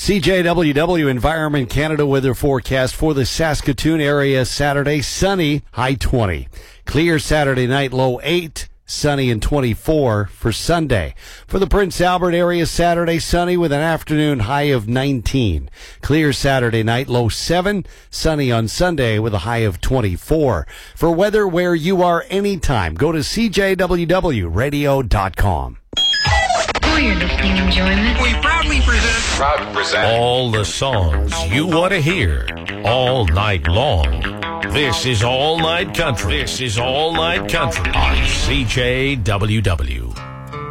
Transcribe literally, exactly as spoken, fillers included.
C J W W Environment Canada weather forecast for the Saskatoon area Saturday, sunny, high twenty. Clear Saturday night, low eight. Sunny and twenty-four for Sunday. For the Prince Albert area, Saturday, sunny with an afternoon high of nineteen. Clear Saturday night, low seven. Sunny on Sunday with a high of twenty-four. For weather where you are anytime, go to C J W W radio dot com. For your listening enjoyment, we proudly present, proudly present all the songs you want to hear all night long. This is All Night Country. This is All Night Country on C J W W.